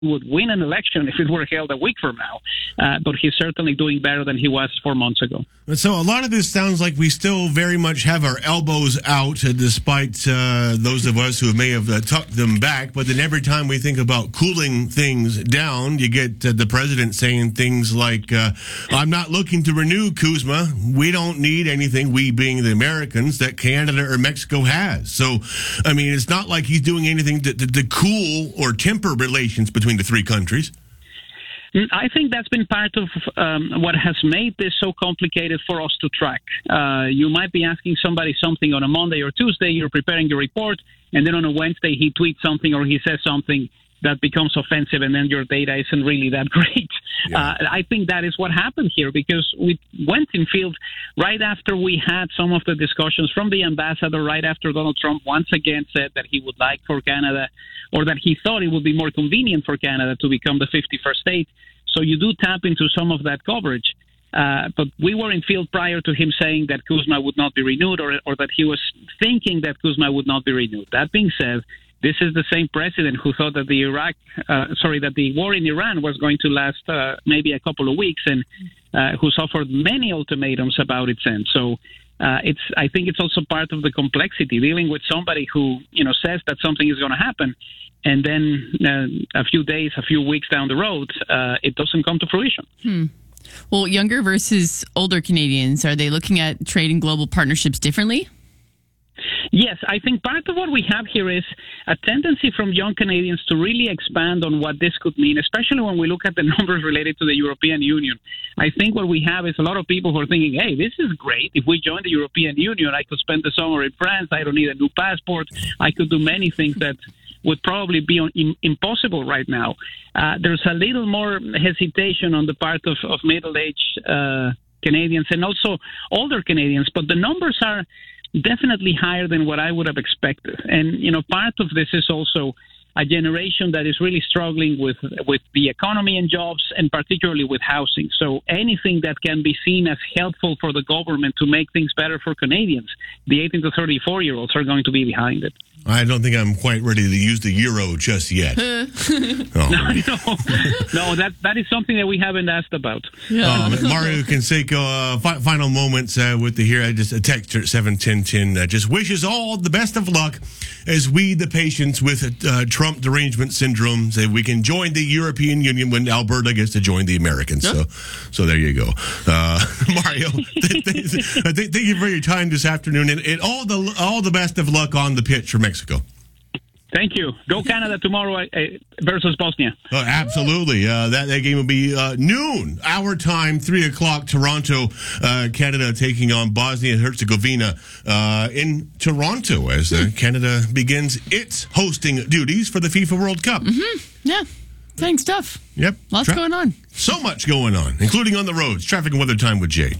would win an election if it were held a week from now. But he's certainly doing better than he was 4 months ago. So a lot of this sounds like we still very much have our elbows out, despite those of us who may have tucked them back. But then every time we think about cooling things down, you get the president saying things like, I'm not looking to renew Kuzma. We don't need anything, we being the Americans, that Canada or Mexico has. So, I mean, it's not like he's doing anything to cool or temper relations between the three countries. I think that's been part of what has made this so complicated for us to track. You might be asking somebody something on a Monday or Tuesday, you're preparing your report, and then on a Wednesday he tweets something or he says something that becomes offensive, and then your data isn't really that great. Yeah. I think that is what happened here, because we went in field right after we had some of the discussions from the ambassador, right after Donald Trump once again said that he would like for Canada, or that he thought it would be more convenient for Canada to become the 51st state. So you do tap into some of that coverage. But we were in field prior to him saying that Kuzma would not be renewed, or that he was thinking that Kuzma would not be renewed. That being said, this is the same president who thought that that the war in Iran was going to last maybe a couple of weeks, and who suffered many ultimatums about its end. So I think it's also part of the complexity, dealing with somebody who says that something is going to happen, and then a few days, a few weeks down the road, it doesn't come to fruition. Well, younger versus older Canadians, are they looking at trade and global partnerships differently? Yes, I think part of what we have here is a tendency from young Canadians to really expand on what this could mean, especially when we look at the numbers related to the European Union. I think what we have is a lot of people who are thinking, hey, this is great. If we join the European Union, I could spend the summer in France. I don't need a new passport. I could do many things that would probably be impossible right now. There's a little more hesitation on the part of middle-aged Canadians and also older Canadians, but the numbers are definitely higher than what I would have expected. And, part of this is also a generation that is really struggling with the economy and jobs, and particularly with housing. So anything that can be seen as helpful for the government to make things better for Canadians, the 18 to 34-year-olds are going to be behind it. I don't think I'm quite ready to use the euro just yet. No, that is something that we haven't asked about. Mario Canseco, final moments with the here. I just a texter 71010 just wishes all the best of luck as we, the patients with Trump derangement syndrome, say we can join the European Union when Alberta gets to join the Americans. Yep. So there you go. Mario, thank you for your time this afternoon, and all the best of luck on the pitch for Mexico. Thank you. Go Canada tomorrow versus Bosnia. Oh, absolutely. That game will be noon, our time, 3 o'clock, Toronto, Canada taking on Bosnia and Herzegovina in Toronto as Canada begins its hosting duties for the FIFA World Cup. Mm-hmm. Yeah. Exciting stuff. Yep. Lots going on. So much going on, including on the roads. Traffic and weather time with Jade.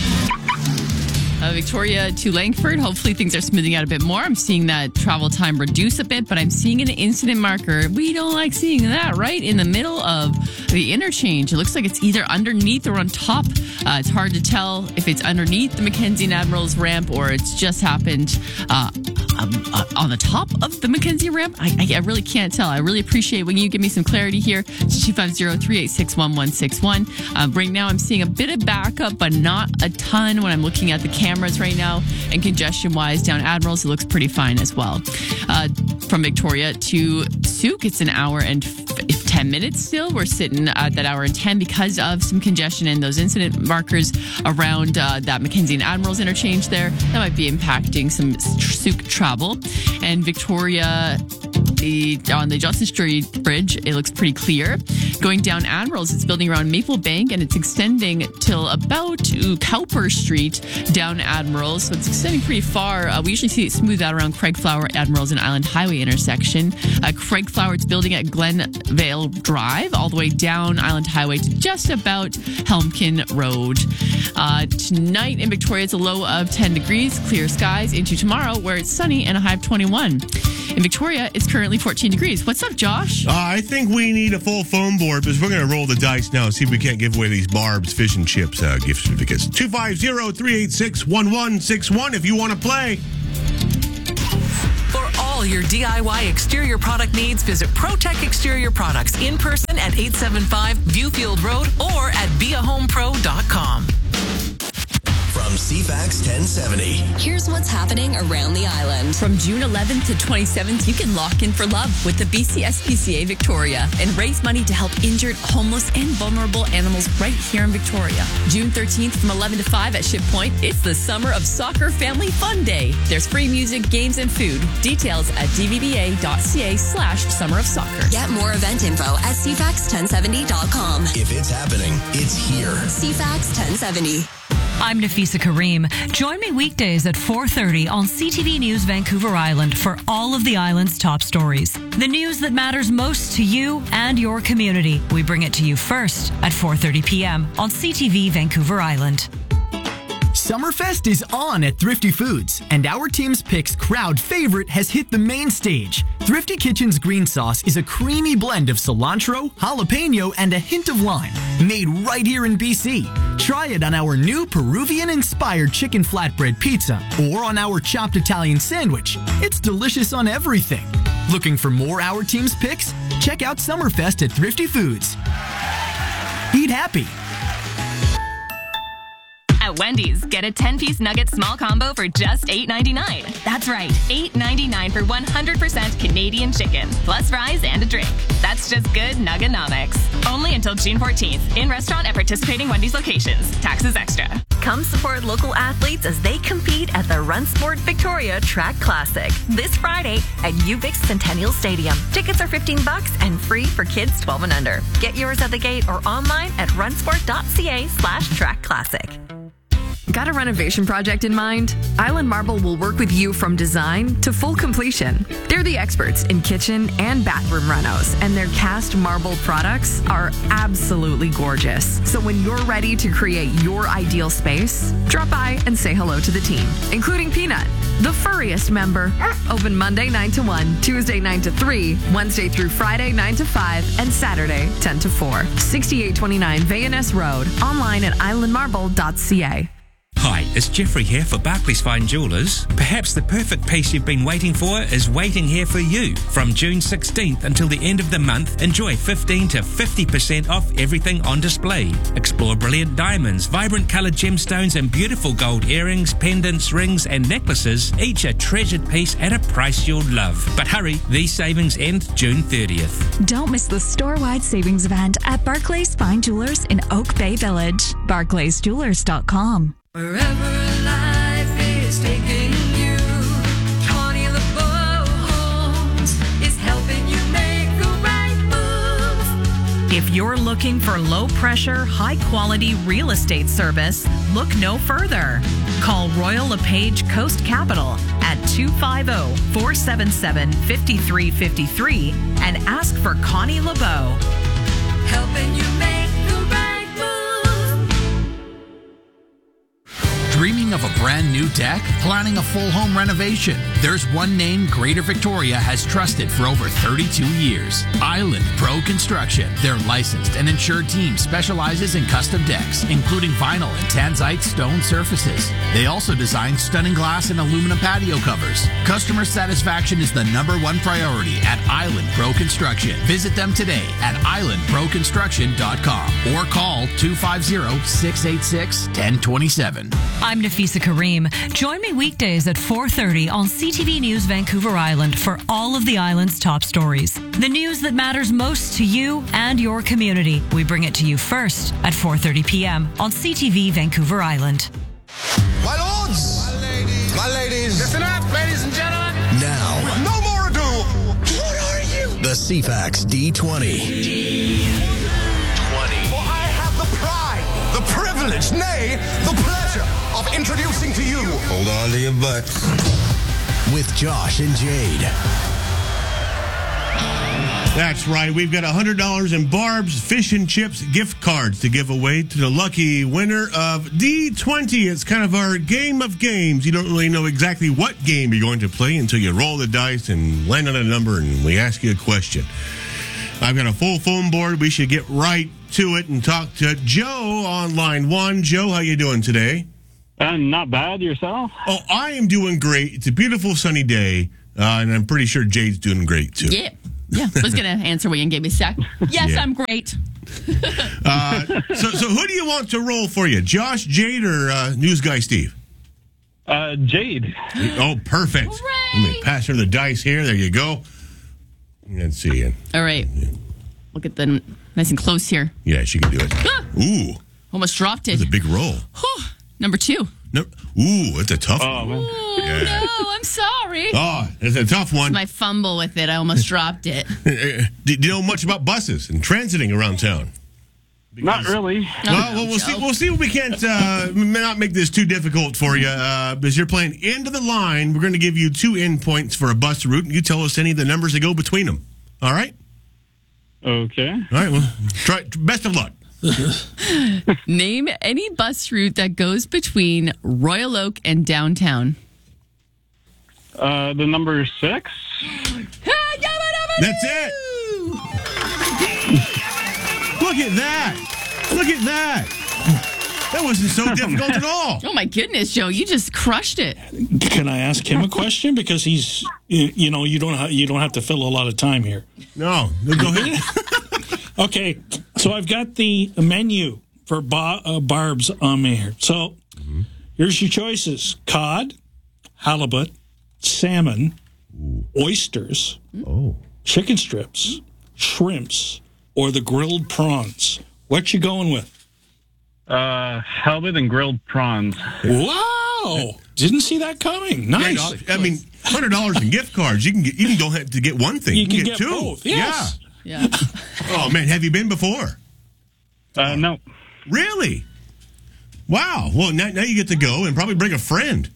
Victoria to Langford. Hopefully things are smoothing out a bit more. I'm seeing that travel time reduce a bit, but I'm seeing an incident marker. We don't like seeing that, right? In the middle of the interchange. It looks like it's either underneath or on top. It's hard to tell if it's underneath the Mackenzie and Admirals ramp or it's just happened on the top of the Mackenzie ramp. I really can't tell. I really appreciate when you give me some clarity here. It's 250-386-1161. Right now I'm seeing a bit of backup, but not a ton when I'm looking at the cameras right now. And congestion-wise, down Admirals, it looks pretty fine as well. From Victoria to Souk, it's an hour and 10 minutes still. We're sitting at that hour and 10 because of some congestion and those incident markers around that Mackenzie and Admirals interchange there. That might be impacting some Souk travel. And Victoria, on the Johnson Street Bridge, it looks pretty clear. Going down Admirals, it's building around Maple Bank and it's extending till about Cowper Street down Admirals. So it's extending pretty far. We usually see it smooth out around Craigflower, Admirals, and Island Highway intersection. Craigflower, it's building at Glenvale Drive all the way down Island Highway to just about Helmkin Road. Tonight in Victoria, it's a low of 10 degrees, clear skies into tomorrow where it's sunny and a high of 21. In Victoria, it's currently 14 degrees. What's up, Josh? I think we need a full phone board because we're going to roll the dice now and see if we can't give away these Barb's Fish and Chips gift certificates. 250-386-1161 if you want to play. For all all your DIY exterior product needs, visit ProTech Exterior Products in person at 875 Viewfield Road or at beahomepro.com. From CFAX 1070. Here's what's happening around the island. From June 11th to 27th, you can lock in for love with the BCSPCA Victoria and raise money to help injured, homeless, and vulnerable animals right here in Victoria. June 13th from 11 to 5 at Ship Point, it's the Summer of Soccer Family Fun Day. There's free music, games, and food. Details at dvba.ca/Summer of Soccer. Get more event info at cfax1070.com. If it's happening, it's here. CFAX 1070. I'm Nafisa Kareem. Join me weekdays at 4:30 on CTV News Vancouver Island for all of the island's top stories. The news that matters most to you and your community. We bring it to you first at 4:30 p.m. on CTV Vancouver Island. Summerfest is on at Thrifty Foods, and our Tim's Picks crowd favorite has hit the main stage. Thrifty Kitchen's green sauce is a creamy blend of cilantro, jalapeno, and a hint of lime, made right here in BC. Try it on our new Peruvian-inspired chicken flatbread pizza or on our chopped Italian sandwich. It's delicious on everything. Looking for more Our Tim's Picks? Check out Summerfest at Thrifty Foods. Eat happy. At Wendy's, get a 10-piece nugget small combo for just $8.99. That's right, $8.99 for 100% Canadian chicken, plus fries and a drink. That's just good Nuggenomics. Only until June 14th, in restaurant at participating Wendy's locations. Taxes extra. Come support local athletes as they compete at the Run Sport Victoria Track Classic this Friday at UVic Centennial Stadium. Tickets are $15 and free for kids 12 and under. Get yours at the gate or online at runsport.ca/track classic. Got a renovation project in mind? Island Marble will work with you from design to full completion. They're the experts in kitchen and bathroom renos, and their cast marble products are absolutely gorgeous. So when you're ready to create your ideal space, drop by and say hello to the team, including Peanut, the furriest member. Open Monday 9 to 1, Tuesday 9 to 3, Wednesday through Friday 9 to 5, and Saturday 10 to 4. 6829 Vayaness Road. Online at islandmarble.ca. Hi, it's Jeffrey here for Barclays Fine Jewellers. Perhaps the perfect piece you've been waiting for is waiting here for you. From June 16th until the end of the month, enjoy 15 to 50% off everything on display. Explore brilliant diamonds, vibrant coloured gemstones and beautiful gold earrings, pendants, rings and necklaces, each a treasured piece at a price you'll love. But hurry, these savings end June 30th. Don't miss the store-wide savings event at Barclays Fine Jewellers in Oak Bay Village. BarclaysJewellers.com. Wherever life is taking you, Connie LeBeau Homes is helping you make the right move. If you're looking for low-pressure, high-quality real estate service, look no further. Call Royal LePage Coast Capital at 250-477-5353 and ask for Connie LeBeau. Helping you make the right move. Dreaming of a brand new deck? Planning a full home renovation? There's one name Greater Victoria has trusted for over 32 years. Island Pro Construction. Their licensed and insured team specializes in custom decks, including vinyl and tanzite stone surfaces. They also design stunning glass and aluminum patio covers. Customer satisfaction is the #1 priority at Island Pro Construction. Visit them today at islandproconstruction.com or call 250-686-1027. I'm Nafisa Kareem. Join me weekdays at 4:30 on CTV News Vancouver Island for all of the island's top stories. The news that matters most to you and your community. We bring it to you first at 4:30 p.m. on CTV Vancouver Island. My lords! My ladies! Listen up, ladies and gentlemen! Now, with no more ado, what are you? The CFAX D20. For I have the pride, the privilege, nay, the pleasure of introducing to you. Hold on to your butts. With Josh and Jade. That's right. We've got $100 in Barb's Fish and Chips gift cards to give away to the lucky winner of D20. It's kind of our game of games. You don't really know exactly what game you're going to play until you roll the dice and land on a number and we ask you a question. I've got a full phone board. We should get right to it and talk to Joe on line 1. Joe, how you doing today? Not bad. Yourself? Oh, I am doing great. It's a beautiful sunny day. And I'm pretty sure Jade's doing great, too. Yeah. Yeah. I was going to answer when you gave me a sec. Yes, Yeah. I'm great. So who do you want to roll for you? Josh, Jade, or news guy Steve? Jade. Oh, perfect. Let me pass her the dice here. There you go. Let's see. All right. We'll get the nice and close here. Yeah, she can do it. Ooh. Almost dropped it. That's a big roll. Number 2. No. Ooh, it's a tough one. No, I'm sorry. Oh, it's a tough one. My fumble with it. I almost dropped it. Do you know much about buses and transiting around town? Not really. Well, we'll see. We'll see if we can't not make this too difficult for you. Because you're playing into the line, we're going to give you 2 in points for a bus route, and you tell us any of the numbers that go between them. All right? Okay. All right. Well, try. Best of luck. Name any bus route that goes between Royal Oak and downtown. The number 6. That's it. Look at that. Look at that. That wasn't so difficult at all. Oh, my goodness, Joe. You just crushed it. Can I ask him a question? Because he's, you don't have to fill a lot of time here. No, go ahead. Okay, so I've got the menu for Barb's on me here. So here's your choices: cod, halibut, salmon, oysters, chicken strips, shrimps, or the grilled prawns. What you going with? Halibut and grilled prawns. Wow! Didn't see that coming. Nice. I mean, $100 in gift cards. You can go ahead to get one thing. You can get 2. both. Yes. Yeah. Oh man, have you been before? No. Really? Wow. Well, now you get to go and probably bring a friend.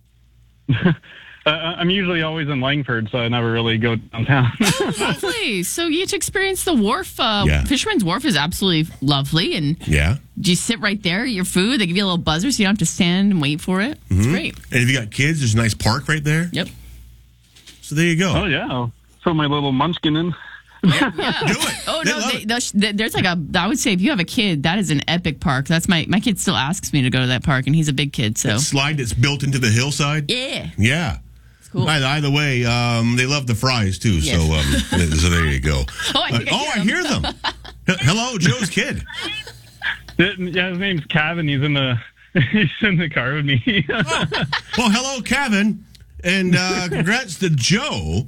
I'm usually always in Langford, so I never really go downtown. Lovely. So you get to experience the wharf. Fisherman's Wharf is absolutely lovely. And yeah, you sit right there, eat your food. They give you a little buzzer so you don't have to stand and wait for it. It's great. And if you got kids, there's a nice park right there. Yep. So there you go. Oh, yeah. I'll throw my little munchkin in. Yeah. Do it. Oh, no. There's like I would say if you have a kid, that is an epic park. That's my kid still asks me to go to that park, and he's a big kid. So that slide that's built into the hillside. Yeah. Yeah. Cool. Either way, they love the fries too. Yes. So there you go. I hear them. Hello, Joe's kid. Yeah, his name's Kevin. He's in the car with me. Well, hello, Kevin, and congrats to Joe.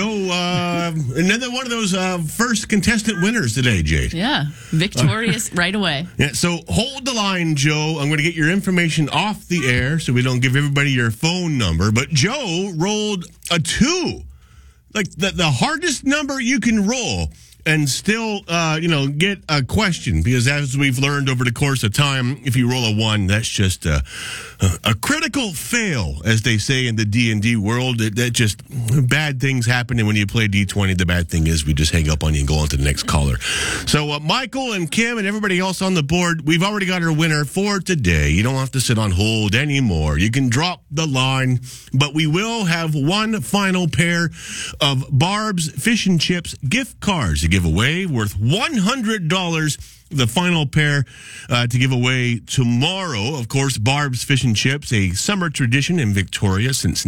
Another one of those first contestant winners today, Jade. Yeah, victorious right away. Yeah, so hold the line, Joe. I'm going to get your information off the air so we don't give everybody your phone number. But Joe rolled a 2, like the hardest number you can roll, and still, get a question. Because as we've learned over the course of time, if you roll a 1, that's just a critical fail, as they say in the D&D world. That just bad things happen, and when you play D20, the bad thing is we just hang up on you and go on to the next caller. So Michael and Kim and everybody else on the board, we've already got our winner for today. You don't have to sit on hold anymore. You can drop the line, but we will have one final pair of Barb's Fish and Chips gift cards to give away, worth $100. The final pair to give away tomorrow. Of course, Barb's Fish and Chips, a summer tradition in Victoria since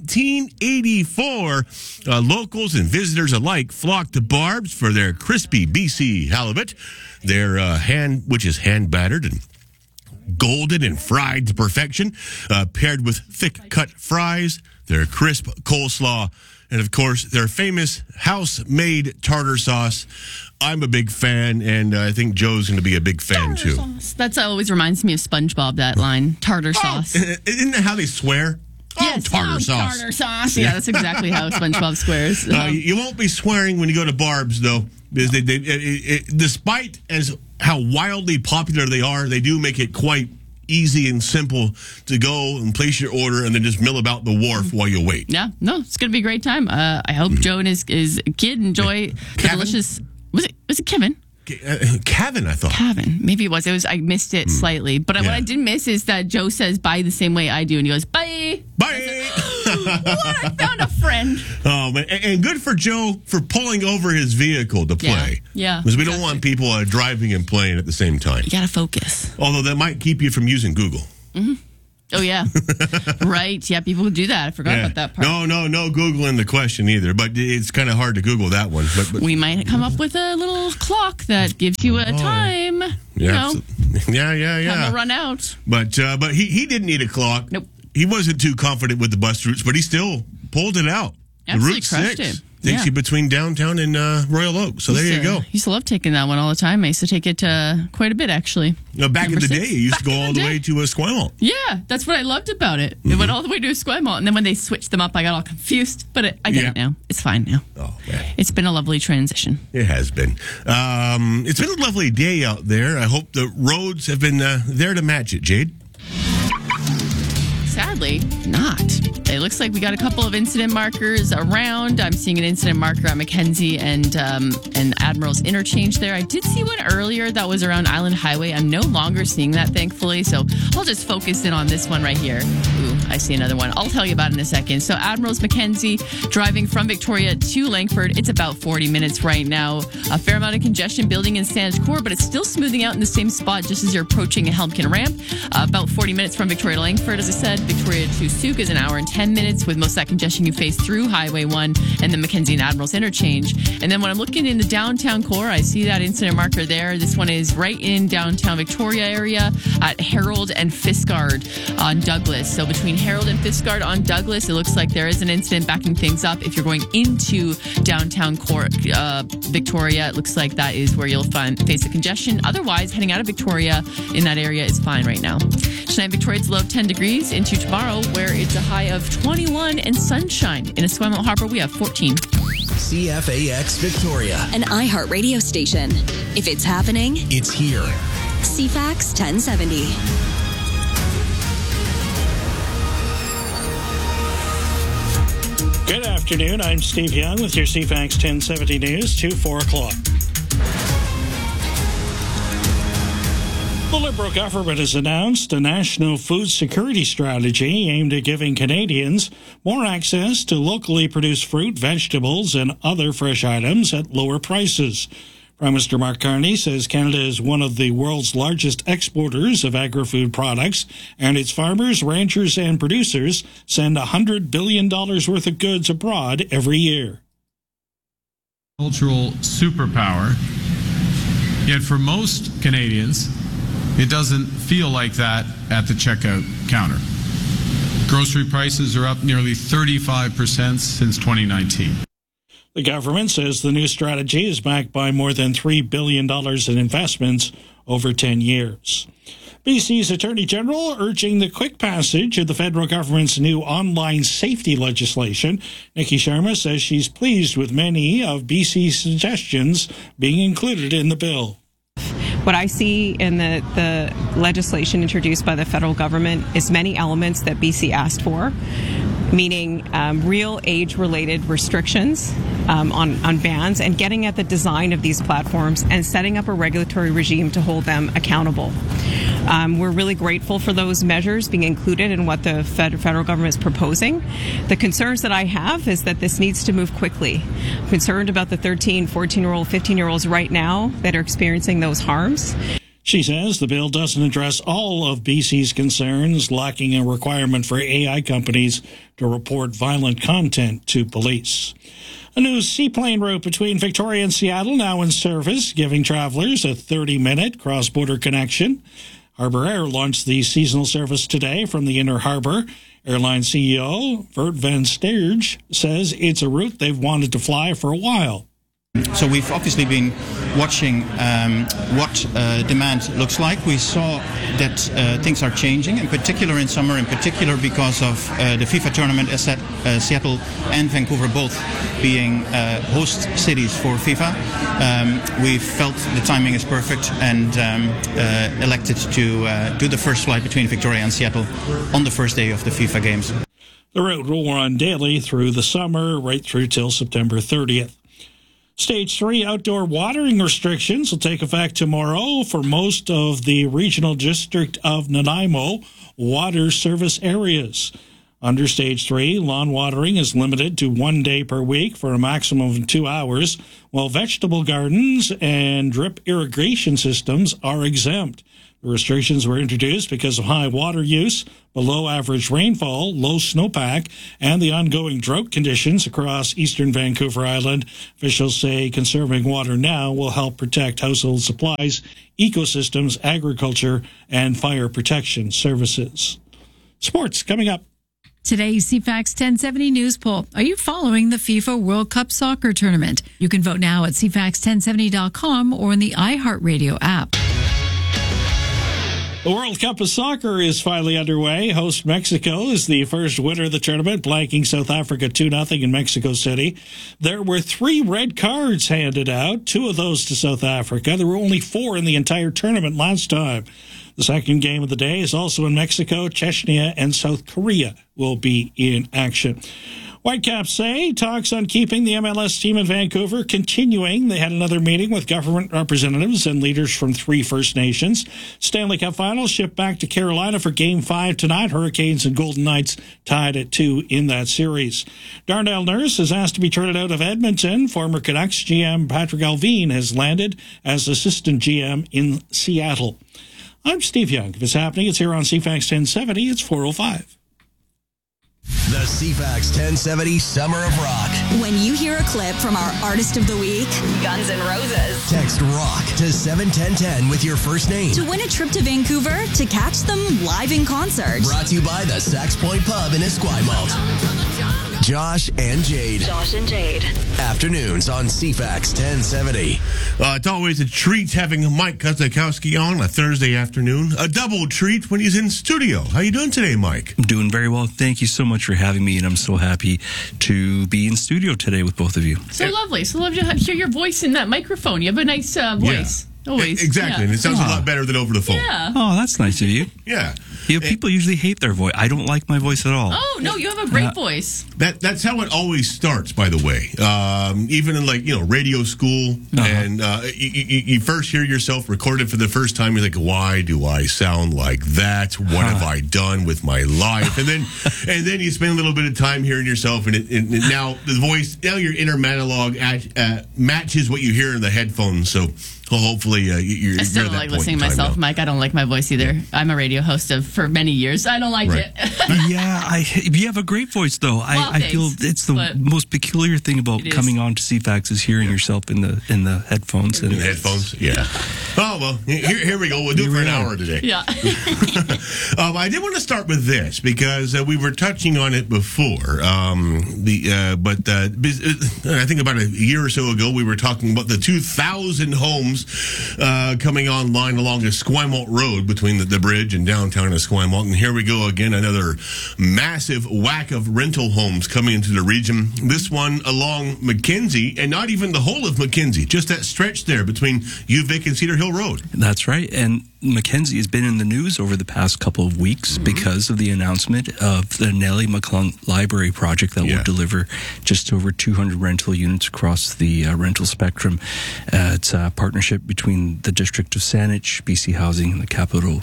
1984. Locals and visitors alike flock to Barb's for their crispy BC halibut, their which is hand battered and golden and fried to perfection, paired with thick cut fries, their crisp coleslaw, and of course their famous house-made tartar sauce. I'm a big fan, and I think Joe's going to be a big fan too. That always reminds me of SpongeBob, that line, tartar sauce. Isn't that how they swear? Yes, tartar sauce. Tartar sauce. Yeah, that's exactly how SpongeBob swears. You won't be swearing when you go to Barb's, though, because despite as how wildly popular they are, they do make it quite easy and simple to go and place your order and then just mill about the wharf while you wait. Yeah, no, it's going to be a great time. I hope Joe and his kid enjoy the delicious... Was it Kevin? Kevin, I thought. Kevin. Maybe it was. I missed it slightly. But what I did miss is that Joe says bye the same way I do. And he goes, bye. Bye. What? I found a friend. Oh, man. And good for Joe for pulling over his vehicle to play. Yeah. Because we don't want people driving and playing at the same time. You got to focus. Although that might keep you from using Google. Mm-hmm. Oh, yeah. Right. Yeah, people do that. I forgot about that part. No Googling the question either, but it's kind of hard to Google that one. But we might come up with a little clock that gives you a time. Yeah. Time will run out. But he didn't need a clock. Nope. He wasn't too confident with the bus routes, but he still pulled it out. Absolutely the crushed Route 6 it. takes you between downtown and Royal Oak. So there you go. I used to love taking that one all the time. I used to take it quite a bit, actually. Now, back in the day, it used to go all the way to Esquimalt. Yeah, that's what I loved about it. It went all the way to Esquimalt, and then when they switched them up, I got all confused. But I get it now. It's fine now. Oh, man. It's been a lovely transition. It has been. It's been a lovely day out there. I hope the roads have been there to match it, Jade. Sadly, not. It looks like we got a couple of incident markers around. I'm seeing an incident marker at Mackenzie and Admiral's Interchange there. I did see one earlier that was around Island Highway. I'm no longer seeing that, thankfully, so I'll just focus in on this one right here. Ooh, I see another one. I'll tell you about it in a second. So Admiral's Mackenzie, driving from Victoria to Langford. It's about 40 minutes right now. A fair amount of congestion building in Sandwich Core, but it's still smoothing out in the same spot just as you're approaching a Helmkin ramp. About 40 minutes from Victoria to Langford, as I said. Victoria to Souk is an hour and 10 minutes, with most of that congestion you face through Highway 1 and the Mackenzie and Admiral's Interchange. And then when I'm looking in the downtown core, I see that incident marker there. This one is right in downtown Victoria area at Harold and Fiskard on Douglas. So between Harold and Fiskard on Douglas, it looks like there is an incident backing things up. If you're going into downtown core Victoria, it looks like that is where you'll face the congestion. Otherwise, heading out of Victoria in that area is fine right now. Tonight, Victoria, it's low of 10 degrees. Into tomorrow, where it's a high of 21 and sunshine. In Esquimalt Harbor, we have 14. CFAX Victoria. An iHeart radio station. If it's happening, it's here. CFAX 1070. Good afternoon. I'm Steve Young with your CFAX 1070 News to 4 o'clock. The Liberal government has announced a national food security strategy aimed at giving Canadians more access to locally produced fruit, vegetables, and other fresh items at lower prices. Prime Minister Mark Carney says Canada is one of the world's largest exporters of agri-food products, and its farmers, ranchers, and producers send $100 billion worth of goods abroad every year. Cultural superpower, yet for most Canadians, it doesn't feel like that at the checkout counter. Grocery prices are up nearly 35% since 2019. The government says the new strategy is backed by more than $3 billion in investments over 10 years. BC's Attorney General urging the quick passage of the federal government's new online safety legislation. Nikki Sharma says she's pleased with many of BC's suggestions being included in the bill. What I see in the legislation introduced by the federal government is many elements that BC asked for, meaning real age-related restrictions on bans and getting at the design of these platforms and setting up a regulatory regime to hold them accountable. We're really grateful for those measures being included in what the federal government is proposing. The concerns that I have is that this needs to move quickly. I'm concerned about the 13, 14-year-old, 15-year-olds right now that are experiencing those harms. She says the bill doesn't address all of BC's concerns, lacking a requirement for AI companies to report violent content to police. A new seaplane route between Victoria and Seattle now in service, giving travelers a 30-minute cross-border connection. Harbour Air launched the seasonal service today from the Inner Harbour. Airline CEO Bert Van Steerge says it's a route they've wanted to fly for a while. So we've obviously been watching what demand looks like. We saw that things are changing, in particular in summer, in particular because of the FIFA tournament, as Seattle and Vancouver both being host cities for FIFA. We felt the timing is perfect and elected to do the first flight between Victoria and Seattle on the first day of the FIFA games. The route will run daily through the summer, right through till September 30th. Stage 3 outdoor watering restrictions will take effect tomorrow for most of the regional district of Nanaimo water service areas. Under Stage 3, lawn watering is limited to 1 day per week for a maximum of 2 hours, while vegetable gardens and drip irrigation systems are exempt. The restrictions were introduced because of high water use, below average rainfall, low snowpack, and the ongoing drought conditions across eastern Vancouver Island. Officials say conserving water now will help protect household supplies, ecosystems, agriculture, and fire protection services. Sports coming up. Today's CFAX 1070 News Poll. Are you following the FIFA World Cup Soccer Tournament? You can vote now at CFAX1070.com or in the iHeartRadio app. The World Cup of Soccer is finally underway. Host Mexico is the first winner of the tournament, blanking South Africa 2-0 in Mexico City. There were 3 red cards handed out, 2 of those to South Africa. There were only 4 in the entire tournament last time. The second game of the day is also in Mexico. Chechnya and South Korea will be in action. Whitecaps say talks on keeping the MLS team in Vancouver continuing. They had another meeting with government representatives and leaders from 3 First Nations. Stanley Cup Finals shipped back to Carolina for Game 5 tonight. Hurricanes and Golden Knights tied at 2 in that series. Darnell Nurse is asked to be traded out of Edmonton. Former Canucks GM Patrick Alvin has landed as assistant GM in Seattle. I'm Steve Young. If it's happening, it's here on CFAX 1070. It's 4:05. The CFAX 1070 Summer of Rock. When you hear a clip from our Artist of the Week, Guns N' Roses. Text ROCK to 71010 with your first name. to win a trip to Vancouver to catch them live in concert. Brought to you by the Sax Point Pub in Esquimalt. Josh and Jade. Josh and Jade. Afternoons on CFAX 1070. It's always a treat having Mike Kozakowski on a Thursday afternoon. A double treat when he's in studio. How you doing today, Mike? I'm doing very well. Thank you so much for having me, and I'm so happy to be in studio today with both of you. So lovely. So lovely to hear your voice in that microphone. You have a nice voice. Always. Exactly. Yeah. And it sounds a lot better than over the phone. Yeah. Oh, that's nice of you. Yeah. You know, people usually hate their voice. I don't like my voice at all. Oh, no, you have a great voice. That's how it always starts, by the way. Even in radio school, and you first hear yourself recorded for the first time. You're like, why do I sound like that? What have I done with my life? And then you spend a little bit of time hearing yourself, and now the voice, now your inner monologue matches what you hear in the headphones. So hopefully you're. I still don't like listening to myself, Mike. I don't like my voice either. I'm a radio host for many years. I don't like it. Yeah, you have a great voice, though. I feel it's the most peculiar thing about coming on to CFAX is hearing yourself in the headphones. In the headphones, yeah. Oh, well, here we go. We'll do it for an hour today. Yeah. I did want to start with this because we were touching on it before. But I think about a year or so ago, we were talking about the 2,000 homes coming online along Esquimalt Road between the bridge and downtown Esquimalt. And here we go again, another massive whack of rental homes coming into the region. This one along Mackenzie, and not even the whole of Mackenzie, just that stretch there between UVic and Cedar Hill Road. That's right. And Mackenzie has been in the news over the past couple of weeks because of the announcement of the Nellie McClung Library project that will deliver just over 200 rental units across the rental spectrum. It's a partnership between the District of Saanich, BC Housing, and the Capital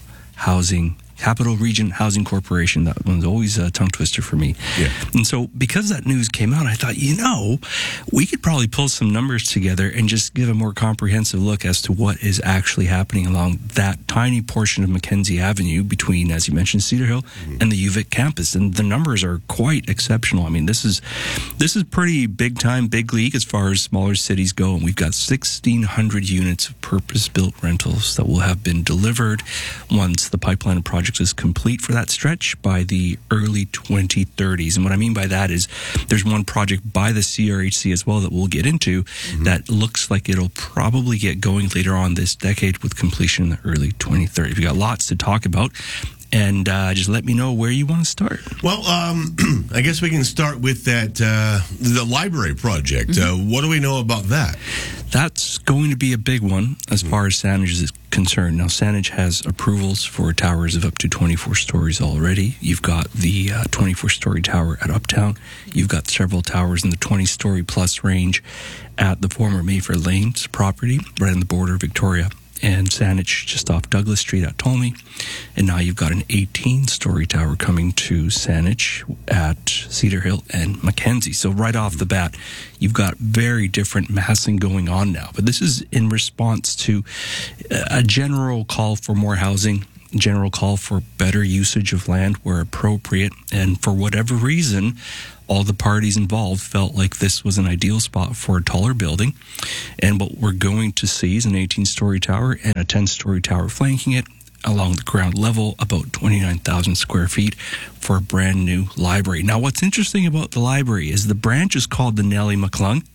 Region Housing Corporation. That one's always a tongue twister for me. Yeah. And so because that news came out, I thought, we could probably pull some numbers together and just give a more comprehensive look as to what is actually happening along that tiny portion of Mackenzie Avenue between, as you mentioned, Cedar Hill and the UVic campus. And the numbers are quite exceptional. I mean, this is pretty big time, big league as far as smaller cities go. And we've got 1,600 units of purpose-built rentals that will have been delivered once the pipeline of projects is complete for that stretch by the early 2030s. And what I mean by that is there's one project by the CRHC as well that we'll get into that looks like it'll probably get going later on this decade with completion in the early 2030s. We've got lots to talk about. And just let me know where you want to start. Well, I guess we can start with that, the library project. What do we know about that? That's going to be a big one as far as Saanich is concerned. Now, Saanich has approvals for towers of up to 24 stories already. You've got the 24-story tower at Uptown. You've got several towers in the 20-story plus range at the former Mayfair Lanes property, right on the border of Victoria and Saanich just off Douglas Street at Tolmie. And now you've got an 18-story tower coming to Saanich at Cedar Hill and Mackenzie. So right off the bat, you've got very different massing going on now. But this is in response to a general call for more housing, general call for better usage of land where appropriate. And for whatever reason, all the parties involved felt like this was an ideal spot for a taller building. And what we're going to see is an 18-story tower and a 10-story tower flanking it along the ground level, about 29,000 square feet for a brand new library. Now, what's interesting about the library is the branch is called the Nellie McClung,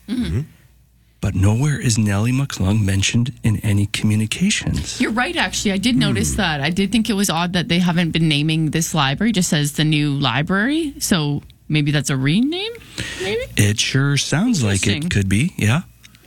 but nowhere is Nellie McClung mentioned in any communications. You're right, actually. I did notice that. I did think it was odd that they haven't been naming this library, just as the new library. So maybe that's a rename, maybe? It sure sounds like it could be, yeah.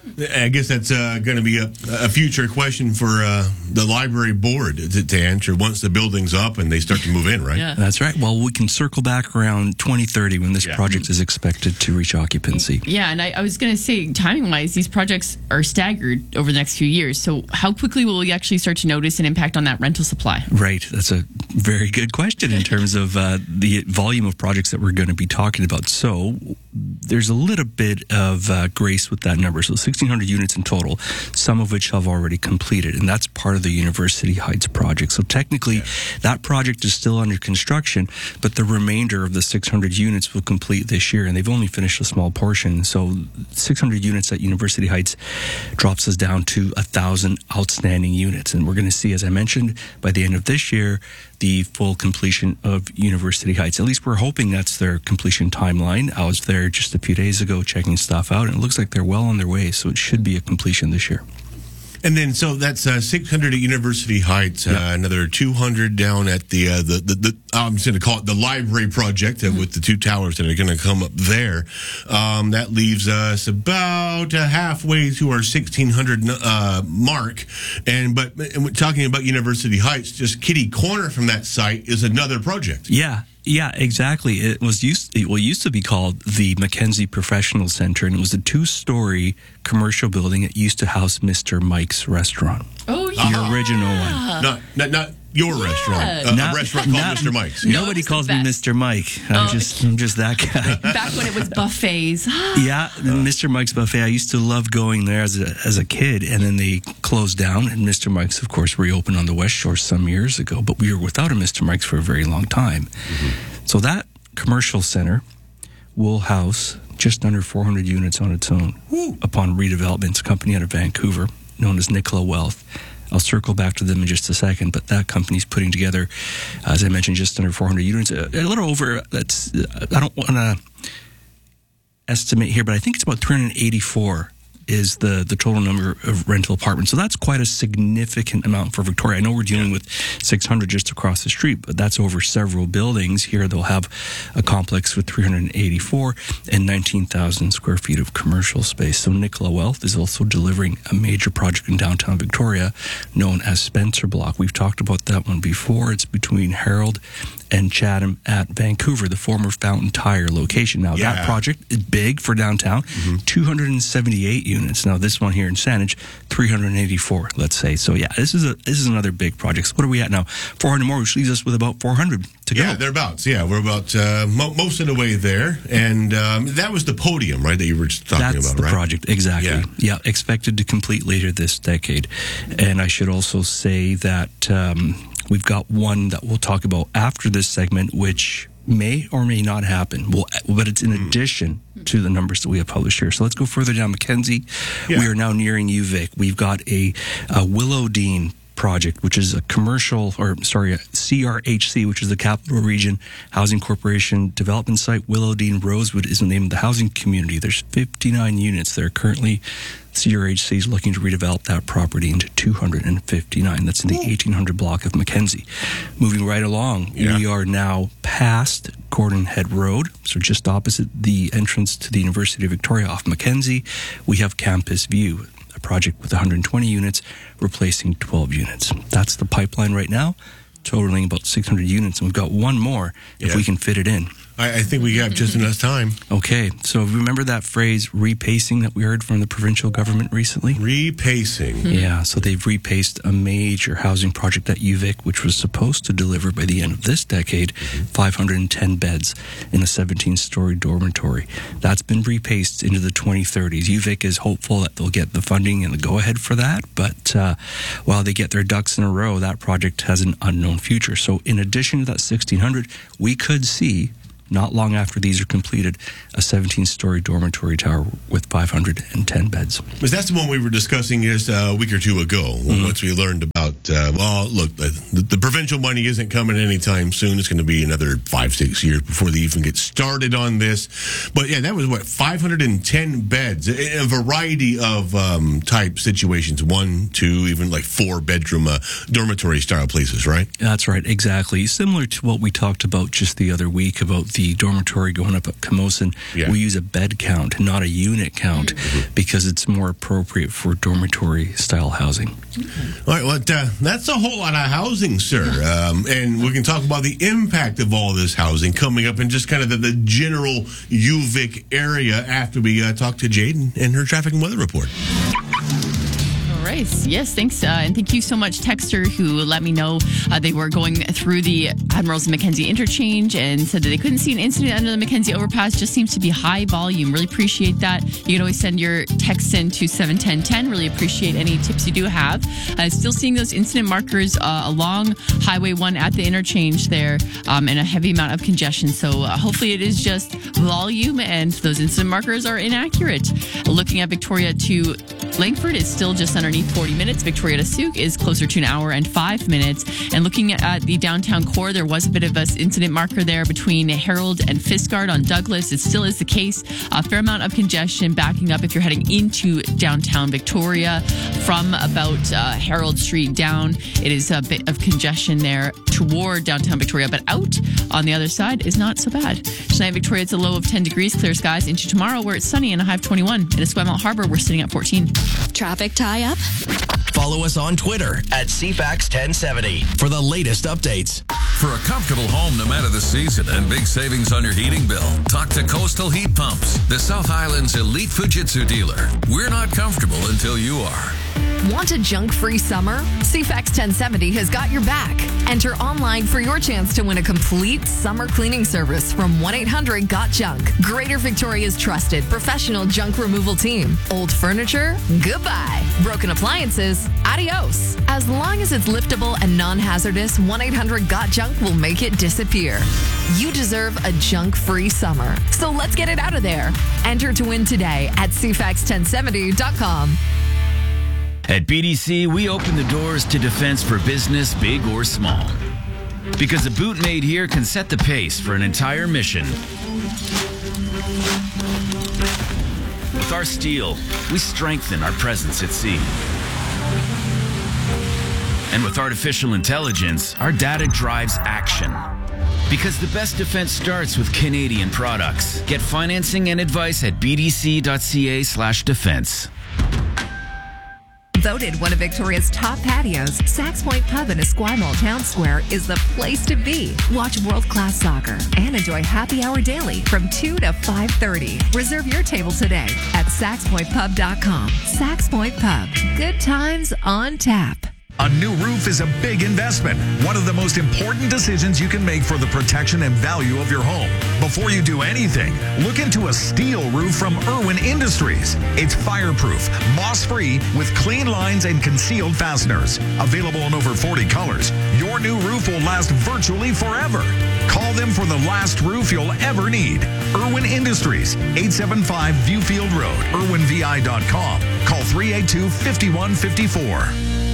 I guess that's going to be a future question for the library board to answer once the building's up and they start to move in, right? Yeah. That's right. Well, we can circle back around 2030 when this project is expected to reach occupancy. Yeah, and I was going to say, timing-wise, these projects are staggered over the next few years. So how quickly will we actually start to notice an impact on that rental supply? Right. That's a very good question in terms of the volume of projects that we're going to be talking about. So there's a little bit of grace with that number. So 1,600 units in total, some of which have already completed, and that's part of the University Heights project. So technically, that project is still under construction, but the remainder of the 600 units will complete this year, and they've only finished a small portion. So 600 units at University Heights drops us down to 1,000 outstanding units, and we're going to see, as I mentioned, by the end of this year, the full completion of University Heights. At least we're hoping that's their completion timeline. I was there just a few days ago checking stuff out, and it looks like they're well on their way, so it should be a completion this year. And then, so that's 600 at University Heights, another 200 down at the I'm just going to call it the library project with the two towers that are going to come up there. That leaves us about halfway to our 1,600 mark. And we're talking about University Heights, just kitty corner from that site is another project. Yeah, exactly. It used to be called the Mackenzie Professional Center, and it was a 2-story commercial building. It used to house Mr. Mike's restaurant. Oh, yeah. The original one. Not your restaurant. A restaurant called Mr. Mike's. Nobody calls me Mr. Mike. I'm just that guy. Back when it was buffets. Yeah, Mr. Mike's Buffet. I used to love going there as a kid, and then they closed down, and Mr. Mike's, of course, reopened on the West Shore some years ago, but we were without a Mr. Mike's for a very long time. So that commercial center will house just under 400 units on its own upon redevelopment. It's a company out of Vancouver known as Nicola Wealth. I'll circle back to them in just a second, but that company's putting together, as I mentioned, just under 400 units. A little over, I don't want to estimate here, but I think it's about 384 is the total number of rental apartments. So that's quite a significant amount for Victoria. I know we're dealing with 600 just across the street, but that's over several buildings. Here they'll have a complex with 384 and 19,000 square feet of commercial space. So Nicola Wealth is also delivering a major project in downtown Victoria known as Spencer Block. We've talked about that one before. It's between Harold and Chatham at Vancouver, the former Fountain Tire location. Now, that project is big for downtown, 278 units. Now, this one here in Saanich, 384, let's say. So, yeah, this is another big project. So what are we at now? 400 more, which leaves us with about 400 to go. Yeah, thereabouts. Yeah, we're about most of the way there. And that was the podium, right, that you were talking about, right? That's the project, exactly. Yeah, expected to complete later this decade. And I should also say that we've got one that we'll talk about after this segment, which may or may not happen, but it's in addition to the numbers that we have published here. So let's go further down Mackenzie. We are now nearing UVic. We've got a Willowdean project, which is a CRHC, which is the Capital Region Housing Corporation development site. Willowdean Rosewood is the name of the housing community. There's 59 units there. Currently, CRHC is looking to redevelop that property into 259. That's in the 1800 block of Mackenzie. Moving right along, we are now past Gordon Head Road, so just opposite the entrance to the University of Victoria off Mackenzie. We have Campus View, a project with 120 units, replacing 12 units. That's the pipeline right now, totaling about 600 units, and we've got one more if we can fit it in. I think we have just enough time. Okay, so remember that phrase repacing that we heard from the provincial government recently? Repacing. Yeah, so they've repaced a major housing project at UVic, which was supposed to deliver by the end of this decade 510 beds in a 17-story dormitory. That's been repaced into the 2030s. UVic is hopeful that they'll get the funding and the go-ahead for that, but while they get their ducks in a row, that project has an unknown future. So in addition to that 1,600, we could see, not long after these are completed, a 17-story dormitory tower with 510 beds. Because that's the one we were discussing just a week or two ago, once we learned about, the provincial money isn't coming anytime soon. It's going to be another 5-6 years before they even get started on this. But yeah, that was 510 beds in a variety of type situations, 1, 2, even like 4-bedroom dormitory style places, right? That's right, exactly. Similar to what we talked about just the other week about the dormitory going up at Camosun. Yeah. We use a bed count, not a unit count, because it's more appropriate for dormitory style housing. All right, well, that's a whole lot of housing, sir. And we can talk about the impact of all this housing coming up in just kind of the general UVic area after we talk to Jade and her traffic and weather report. All right. Yes, thanks. And thank you so much, Texter, who let me know they were going through the Admirals and Mackenzie interchange and said that they couldn't see an incident under the Mackenzie overpass. Just seems to be high volume. Really appreciate that. You can always send your texts in to 71010. Really appreciate any tips you do have. Still seeing those incident markers along Highway 1 at the interchange there, and a heavy amount of congestion. So hopefully it is just volume and those incident markers are inaccurate. Looking at Victoria to Langford is still just underneath 40 minutes. Victoria to Sault is closer to an hour and 5 minutes. And looking at the downtown core, there was a bit of an incident marker there between Herald and Fiskard on Douglas. It still is the case. A fair amount of congestion backing up if you're heading into downtown Victoria from about Herald Street down. It is a bit of congestion there toward downtown Victoria, but out on the other side is not so bad. Tonight, Victoria, it's a low of 10 degrees, clear skies, into tomorrow where it's sunny and a high of 21. In Esquimalt Harbor, we're sitting at 14. Traffic tie-up? Follow us on Twitter at CFAX1070 for the latest updates. For a comfortable home no matter the season and big savings on your heating bill, talk to Coastal Heat Pumps, the South Island's elite Fujitsu dealer. We're not comfortable until you are. Want a junk-free summer? CFAX 1070 has got your back. Enter online for your chance to win a complete summer cleaning service from 1-800-GOT-JUNK. Greater Victoria's trusted professional junk removal team. Old furniture? Goodbye. Broken appliances? Adios. As long as it's liftable and non-hazardous, 1-800-GOT-JUNK will make it disappear. You deserve a junk-free summer. So let's get it out of there. Enter to win today at CFAX1070.com. At BDC, we open the doors to defense for business, big or small. Because a boot made here can set the pace for an entire mission. With our steel, we strengthen our presence at sea. And with artificial intelligence, our data drives action. Because the best defense starts with Canadian products. Get financing and advice at bdc.ca/defense. Voted one of Victoria's top patios, Sax Point Pub in Esquimalt Town Square is the place to be. Watch world-class soccer and enjoy happy hour daily from 2 to 5:30. Reserve your table today at saxpointpub.com. Sax Point Pub. Good times on tap. A new roof is a big investment, one of the most important decisions you can make for the protection and value of your home. Before you do anything, look into a steel roof from Irwin Industries. It's fireproof, moss-free, with clean lines and concealed fasteners. Available in over 40 colors, your new roof will last virtually forever. Call them for the last roof you'll ever need. Irwin Industries, 875 Viewfield Road, irwinvi.com. Call 382-5154.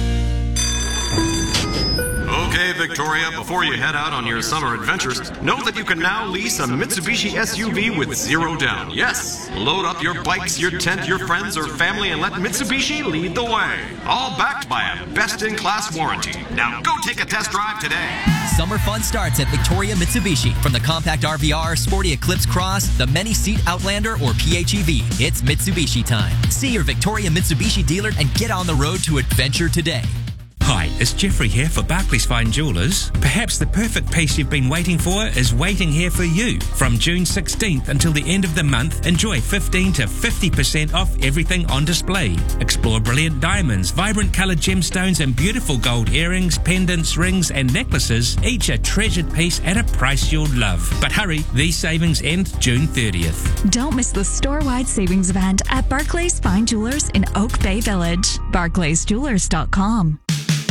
Okay, Victoria, before you head out on your summer adventures, know that you can now lease a Mitsubishi SUV with zero down. Yes, load up your bikes, your tent, your friends, or family, and let Mitsubishi lead the way. All backed by a best-in-class warranty. Now go take a test drive today. Summer fun starts at Victoria Mitsubishi. From the compact RVR, sporty Eclipse Cross, the many-seat Outlander, or PHEV, it's Mitsubishi time. See your Victoria Mitsubishi dealer and get on the road to adventure today. Hi, it's Jeffrey here for Barclays Fine Jewellers. Perhaps the perfect piece you've been waiting for is waiting here for you. From June 16th until the end of the month, enjoy 15 to 50% off everything on display. Explore brilliant diamonds, vibrant coloured gemstones and beautiful gold earrings, pendants, rings and necklaces, each a treasured piece at a price you'll love. But hurry, these savings end June 30th. Don't miss the store-wide savings event at Barclays Fine Jewelers in Oak Bay Village. BarclaysJewelers.com.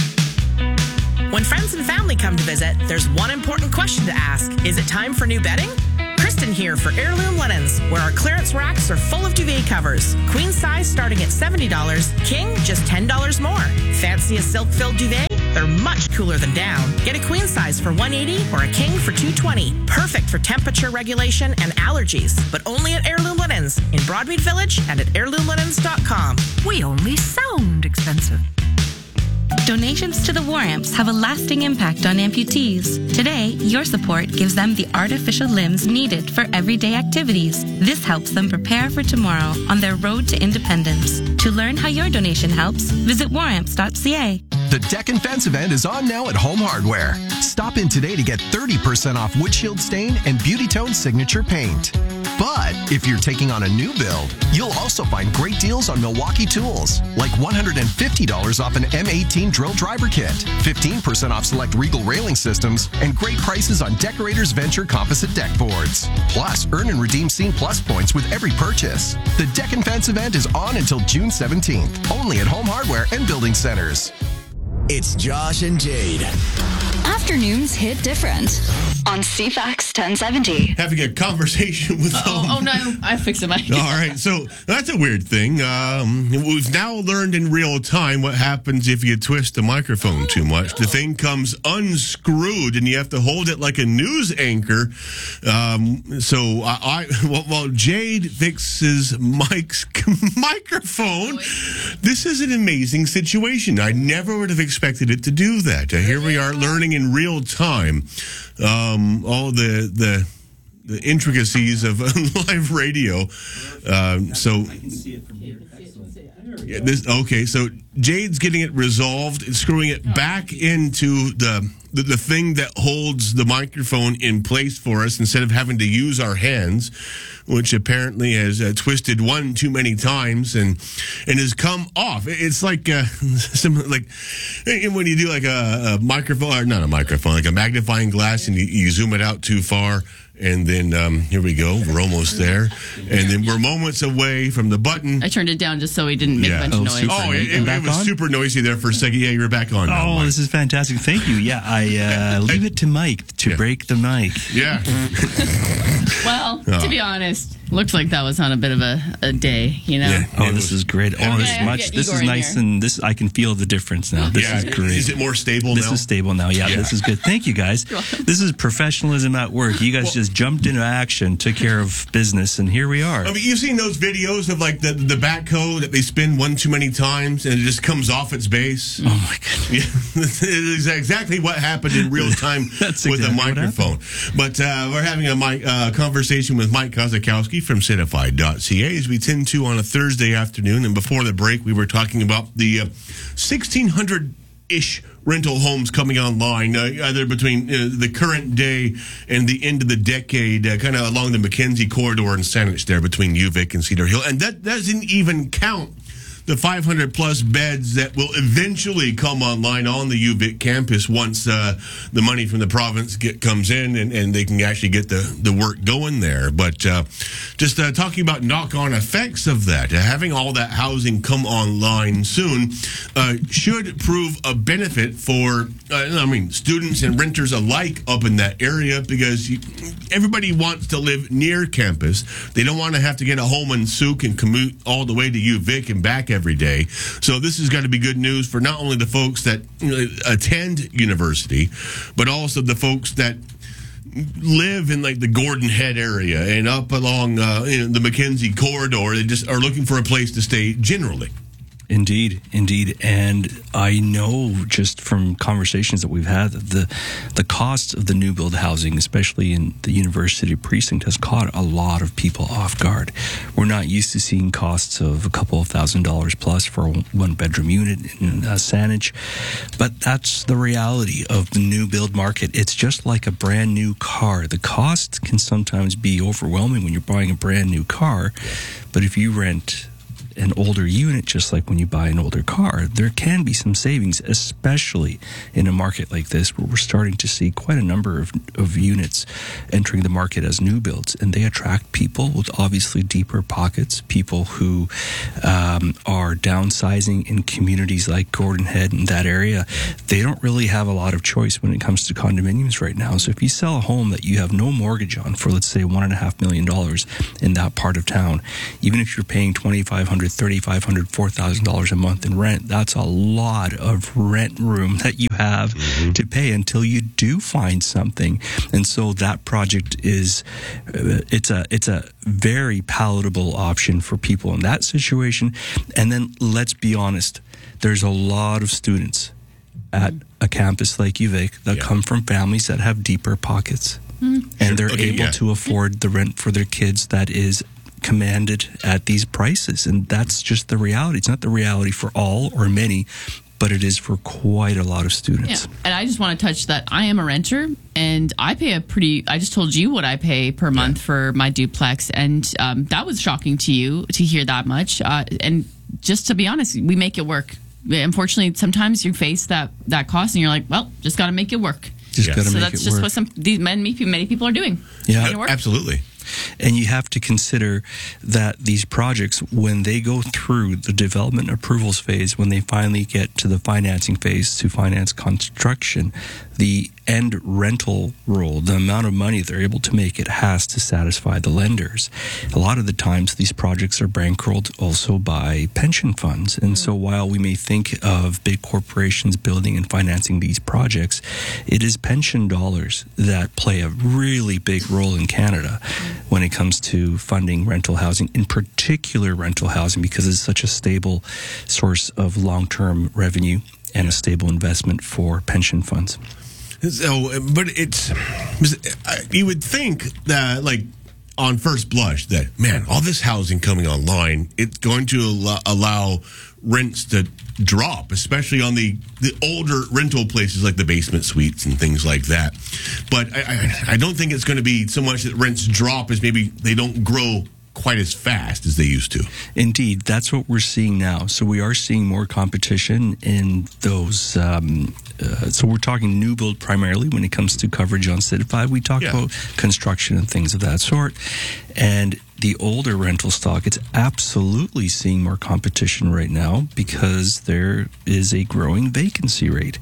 When friends and family come to visit, there's one important question to ask. Is it time for new bedding? Kristen here for Heirloom Linens, where our clearance racks are full of duvet covers. Queen size starting at $70, king just $10 more. Fancy a silk-filled duvet? They're much cooler than down. Get a queen size for $180 or a king for $220. Perfect for temperature regulation and allergies, but only at Heirloom Linens in Broadmead Village and at heirloomlinens.com. We only sound expensive. Donations to the War Amps have a lasting impact on amputees. Today, your support gives them the artificial limbs needed for everyday activities. This helps them prepare for tomorrow on their road to independence. To learn how your donation helps, visit waramps.ca. The Deck and Fence event is on now at Home Hardware. Stop in today to get 30% off Windshield Stain and Beauty Tone Signature Paint. But if you're taking on a new build, you'll also find great deals on Milwaukee tools, like $150 off an M18 drill driver kit, 15% off select Regal railing systems, and great prices on Decorators Venture composite deck boards. Plus, earn and redeem Scene Plus points with every purchase. The Deck and Fence event is on until June 17th, only at Home Hardware and Building Centers. It's Josh and Jade. Afternoons hit different on CFAX 1070. Having a conversation with Oh no, I fixed it. All right, so that's a weird thing. We've now learned in real time what happens if you twist the microphone too much. The thing comes unscrewed, and you have to hold it like a news anchor. While Jade fixes Mike's microphone, this is an amazing situation. I never would have expected it to do that. Here we are learning in real time all the intricacies of live radio. So Jade's getting it resolved and screwing it back into the thing that holds the microphone in place for us instead of having to use our hands, which apparently has twisted one too many times and has come off. It's like when you do like a microphone, or not a microphone, like a magnifying glass, and you zoom it out too far. And then here we go. We're almost there. And then we're moments away from the button. I turned it down just so he didn't make a bunch of noise. It was super noisy there for a second. Yeah, you're back on now, Mike. This is fantastic. Thank you. Yeah, I leave it to Mike to break the mic. Yeah. Well, to be honest, looks like that was on a bit of a day, you know? Yeah. This is great. This is nice, and I can feel the difference now. This is great. Is it more stable now? This is stable now. Yeah, this is good. Thank you, guys. This is professionalism at work. You guys just jumped into action, took care of business, and here we are. I mean, you've seen those videos of like the backhoe that they spin one too many times and it just comes off its base. Oh my goodness! Yeah, it is exactly what happened in real time with the microphone. But we're having a conversation with Mike Kozakowski from Certified.ca as we tend to on a Thursday afternoon. And before the break, we were talking about the 1,600-ish rental homes coming online, either between the current day and the end of the decade, kind of along the Mackenzie corridor in Saanich there between UVic and Cedar Hill. And that doesn't even count the 500-plus beds that will eventually come online on the UVic campus once the money from the province comes in and they can actually get the work going there. But just talking about knock-on effects of that, having all that housing come online soon should prove a benefit for, students and renters alike up in that area, because everybody wants to live near campus. They don't want to have to get a home in Souk and commute all the way to UVic and back every day. So this is going to be good news for not only the folks that attend university, but also the folks that live in like the Gordon Head area and up along the Mackenzie corridor. They just are looking for a place to stay generally. Indeed. And I know just from conversations that we've had that the cost of the new build housing, especially in the university precinct, has caught a lot of people off guard. We're not used to seeing costs of a couple of $1,000s plus for a one-bedroom unit in Saanich, but that's the reality of the new build market. It's just like a brand new car. The cost can sometimes be overwhelming when you're buying a brand new car, but if you rent an older unit, just like when you buy an older car, there can be some savings, especially in a market like this where we're starting to see quite a number of units entering the market as new builds, and they attract people with obviously deeper pockets, people who are downsizing in communities like Gordon Head and that area. They don't really have a lot of choice when it comes to condominiums right now. So if you sell a home that you have no mortgage on for, let's say, $1.5 million in that part of town, even if you're paying $2,500, $3,500, $4,000 a month in rent, that's a lot of rent room that you have to pay until you do find something. And so that project is, it's a very palatable option for people in that situation. And then let's be honest, there's a lot of students at a campus like UVic that come from families that have deeper pockets. And they're able to afford the rent for their kids that is commanded at these prices, and that's just the reality. It's not the reality for all or many, but it is for quite a lot of students. Yeah. And I just want to touch that I am a renter, and I pay I just told you what I pay per month for my duplex, and that was shocking to you to hear that much. And just to be honest, we make it work. Unfortunately, sometimes you face that cost, and you're like, well, just got to make it work. Just got to make it work. So that's just what many people are doing. Yeah, absolutely. And you have to consider that these projects, when they go through the development approvals phase, when they finally get to the financing phase to finance construction, the end rental roll, the amount of money they're able to make, it has to satisfy the lenders. A lot of the times these projects are bankrolled also by pension funds. And so while we may think of big corporations building and financing these projects, it is pension dollars that play a really big role in Canada when it comes to funding rental housing, in particular rental housing, because it's such a stable source of long-term revenue and a stable investment for pension funds. So, but you would think that, like, on first blush, that, man, all this housing coming online, it's going to allow rents to drop, especially on the older rental places like the basement suites and things like that. But I don't think it's going to be so much that rents drop as maybe they don't grow quite as fast as they used to. Indeed, that's what we're seeing now. So we are seeing more competition in those. So we're talking new build primarily when it comes to coverage on City 5. We talk about construction and things of that sort. And the older rental stock, it's absolutely seeing more competition right now because there is a growing vacancy rate.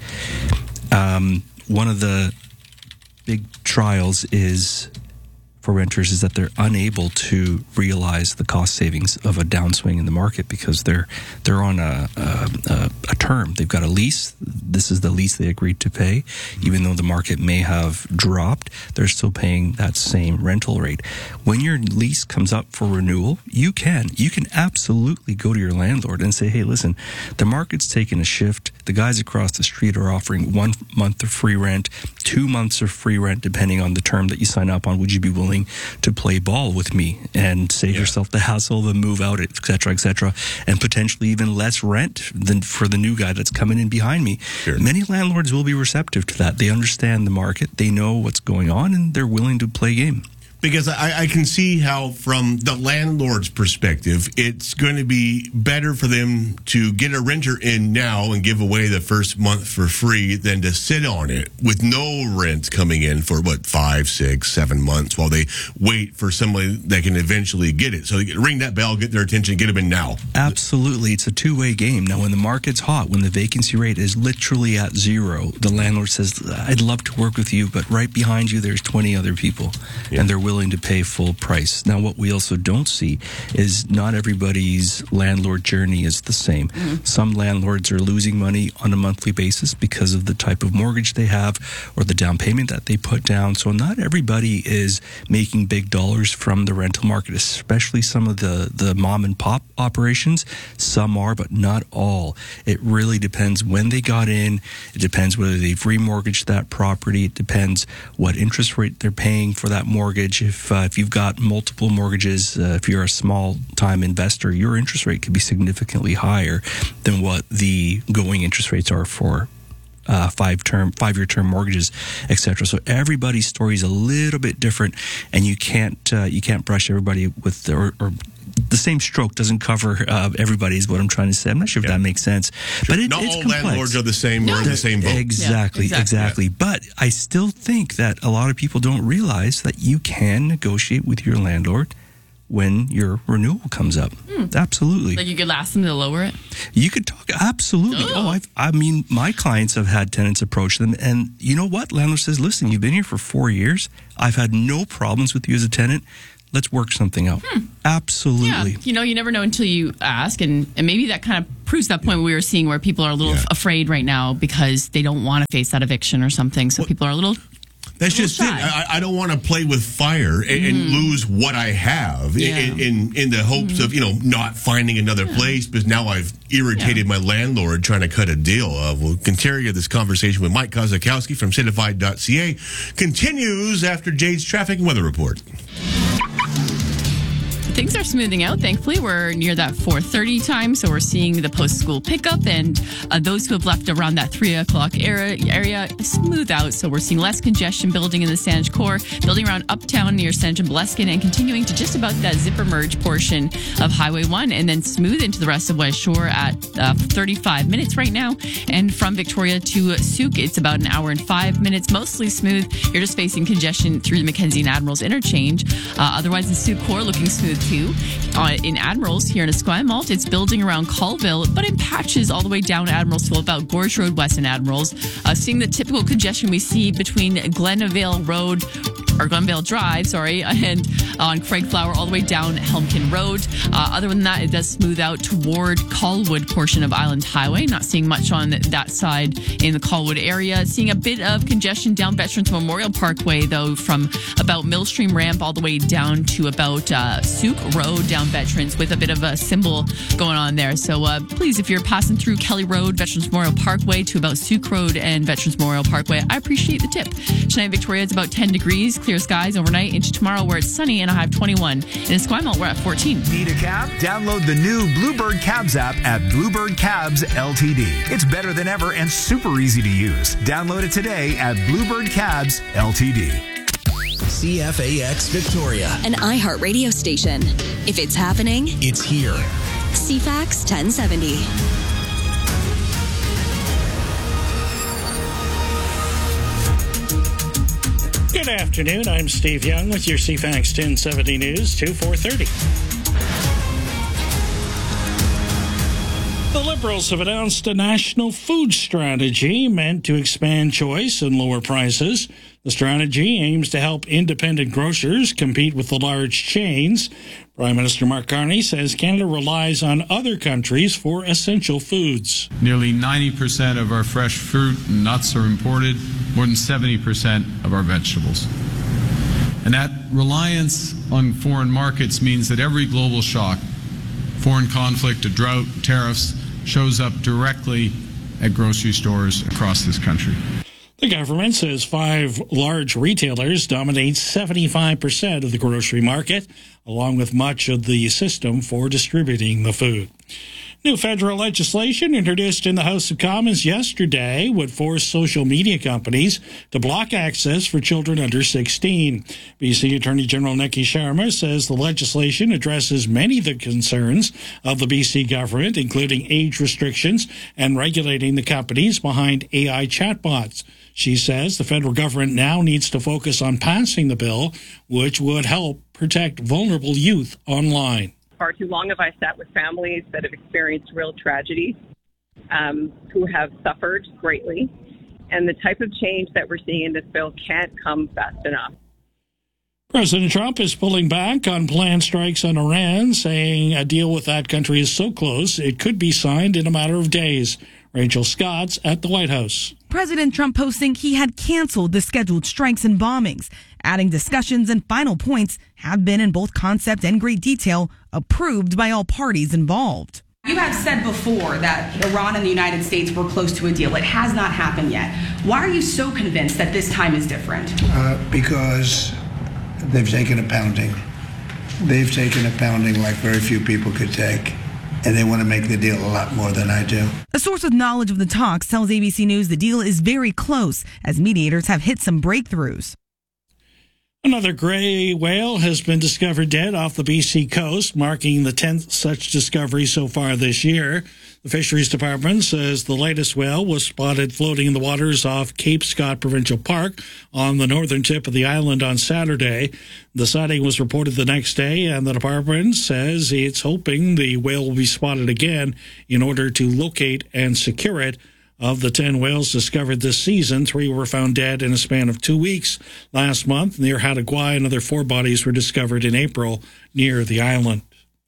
One of the big trials for renters is that they're unable to realize the cost savings of a downswing in the market because they're on a term. They've got a lease. This is the lease they agreed to pay. Even though the market may have dropped, they're still paying that same rental rate. When your lease comes up for renewal, you can absolutely go to your landlord and say, hey, listen, the market's taken a shift. The guys across the street are offering 1 month of free rent, 2 months of free rent, depending on the term that you sign up on. Would you be willing to play ball with me and save yourself the hassle of a move out, et cetera, and potentially even less rent than for the new guy that's coming in behind me? Sure. Many landlords will be receptive to that. They understand the market, they know what's going on, and they're willing to play game. Because I can see how, from the landlord's perspective, it's going to be better for them to get a renter in now and give away the first month for free than to sit on it with no rent coming in for, 5, 6, 7 months while they wait for somebody that can eventually get it. So ring that bell, get their attention, get them in now. Absolutely. It's a two-way game. Now, when the market's hot, when the vacancy rate is literally at zero, the landlord says, I'd love to work with you, but right behind you, there's 20 other people, and they're willing willing to pay full price. Now, what we also don't see is not everybody's landlord journey is the same. Some landlords are losing money on a monthly basis because of the type of mortgage they have or the down payment that they put down. So not everybody is making big dollars from the rental market, especially some of the mom and pop operations. Some are, but not all. It really depends when they got in. It depends whether they've remortgaged that property. It depends what interest rate they're paying for that mortgage. If you've got multiple mortgages, if you're a small-time investor, your interest rate could be significantly higher than what the going interest rates are for 5-year term mortgages, etc. So everybody's story is a little bit different, and you can't brush everybody with or the same stroke doesn't cover everybody, is what I'm trying to say. I'm not sure if that makes sense. But not it's all complex. landlords are the same or in the same boat. Exactly. But I still think that a lot of people don't realize that you can negotiate with your landlord when your renewal comes up. Absolutely. Like you could ask them to lower it? You could talk, absolutely. I mean, my clients have had tenants approach them, and you know what? Landlord says, listen, you've been here for 4 years. I've had no problems with you as a tenant. Let's work something out. Absolutely. Yeah, you never know until you ask, and maybe that kind of proves that point we were seeing where people are a little afraid right now because they don't want to face that eviction or something. So people are a little... That's just it. I don't want to play with fire and lose what I have in the hopes of, not finding another place because now I've irritated my landlord trying to cut a deal. We'll continue this conversation with Mike Kozakowski from Certified.ca. Continues after Jade's traffic and weather report. Things are smoothing out. Thankfully, we're near that 4:30 time, so we're seeing the post-school pickup, and those who have left around that 3 o'clock area smooth out. So we're seeing less congestion building in the Saanich core, building around Uptown near Saanich and Boleskine, and continuing to just about that zipper merge portion of Highway 1, and then smooth into the rest of West Shore at 35 minutes right now. And from Victoria to Souk, it's about an hour and 5 minutes, mostly smooth. You're just facing congestion through the Mackenzie and Admirals interchange. Otherwise, the Souk core looking smooth too. In Admirals here in Esquimalt, it's building around Colville, but in patches all the way down Admirals to about Gorge Road West in Admirals. Seeing the typical congestion we see between Glenvale Drive, and on Craig Flower all the way down Helmkin Road. Other than that, it does smooth out toward Colwood portion of Island Highway. Not seeing much on that side in the Colwood area. Seeing a bit of congestion down Veterans Memorial Parkway, though, from about Millstream Ramp all the way down to about Souk Road down Veterans, with a bit of a symbol going on there. So please, if you're passing through Kelly Road, Veterans Memorial Parkway to about Souk Road and Veterans Memorial Parkway, I appreciate the tip. Tonight in Victoria, it's about 10 degrees, clear skies overnight. Into tomorrow where it's sunny and a high of 21. In Esquimalt, we're at 14. Need a cab? Download the new Bluebird Cabs app at Bluebird Cabs Ltd. It's better than ever and super easy to use. Download it today at Bluebird Cabs Ltd. CFAX Victoria, an iHeart radio station. If it's happening, it's here. CFAX 1070. Good afternoon. I'm Steve Young with your CFAX 1070 News, 4:30. The Liberals have announced a national food strategy meant to expand choice and lower prices. The strategy aims to help independent grocers compete with the large chains. Prime Minister Mark Carney says Canada relies on other countries for essential foods. Nearly 90% of our fresh fruit and nuts are imported, more than 70% of our vegetables. And that reliance on foreign markets means that every global shock, foreign conflict, a drought, tariffs, shows up directly at grocery stores across this country. The government says 5 large retailers dominate 75% of the grocery market, along with much of the system for distributing the food. New federal legislation introduced in the House of Commons yesterday would force social media companies to block access for children under 16. BC Attorney General Nikki Sharma says the legislation addresses many of the concerns of the BC government, including age restrictions and regulating the companies behind AI chatbots. She says the federal government now needs to focus on passing the bill, which would help protect vulnerable youth online. Far too long have I sat with families that have experienced real tragedy, who have suffered greatly, and the type of change that we're seeing in this bill can't come fast enough. President Trump is pulling back on planned strikes on Iran, saying a deal with that country is so close it could be signed in a matter of days. Rachel Scott's at the White House. President Trump posting he had canceled the scheduled strikes and bombings, adding discussions and final points have been in both concept and great detail approved by all parties involved. You have said before that Iran and the United States were close to a deal. It has not happened yet. Why are you so convinced that this time is different? Because they've taken a pounding. They've taken a pounding like very few people could take. And they want to make the deal a lot more than I do. A source with knowledge of the talks tells ABC News the deal is very close as mediators have hit some breakthroughs. Another gray whale has been discovered dead off the BC coast, marking the 10th such discovery so far this year. The Fisheries Department says the latest whale was spotted floating in the waters off Cape Scott Provincial Park on the northern tip of the island on Saturday. The sighting was reported the next day, and the department says it's hoping the whale will be spotted again in order to locate and secure it. Of the 10 whales discovered this season, 3 were found dead in a span of 2 weeks. Last month, near Hattagwai, another 4 bodies were discovered in April near the island.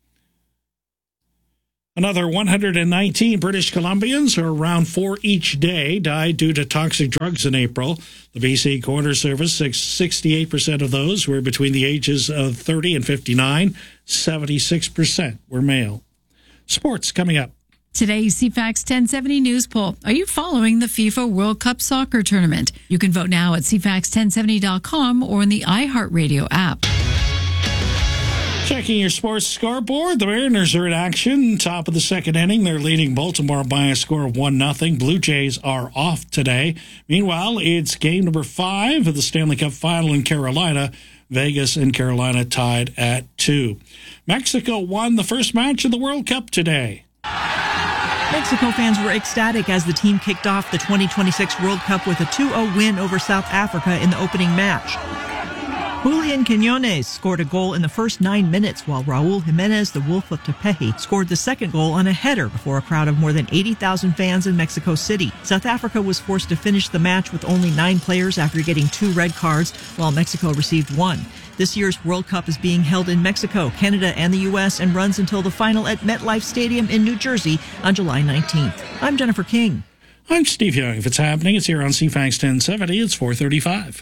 Another 119 British Columbians, or around 4 each day, died due to toxic drugs in April. The BC Coroner Service says 68% of those were between the ages of 30 and 59. 76% were male. Sports coming up. Today's CFAX 1070 News Poll. Are you following the FIFA World Cup soccer tournament? You can vote now at CFAX1070.com or in the iHeartRadio app. Checking your sports scoreboard, the Mariners are in action. Top of the second inning, they're leading Baltimore by a score of 1-0. Blue Jays are off today. Meanwhile, it's game number 5 of the Stanley Cup Final in Carolina. Vegas and Carolina tied at 2. Mexico won the first match of the World Cup today. Mexico fans were ecstatic as the team kicked off the 2026 World Cup with a 2-0 win over South Africa in the opening match. Julian Quiñones scored a goal in the first 9 minutes, while Raul Jimenez, the Wolf of Tepeji, scored the second goal on a header before a crowd of more than 80,000 fans in Mexico City. South Africa was forced to finish the match with only 9 players after getting 2 red cards, while Mexico received 1. This year's World Cup is being held in Mexico, Canada, and the U.S. and runs until the final at MetLife Stadium in New Jersey on July 19th. I'm Jennifer King. I'm Steve Young. If it's happening, it's here on CFAX 1070. It's 4:35.